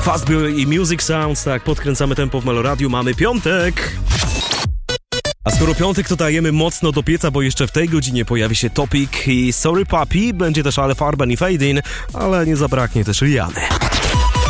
Fastbill i Music Sounds, tak, podkręcamy tempo w Meloradiu, mamy piątek. A skoro piątek, to dajemy mocno do pieca, bo jeszcze w tej godzinie pojawi się Topic i Sorry Papi, będzie też Ale Farben i Fade In, ale nie zabraknie też Riany.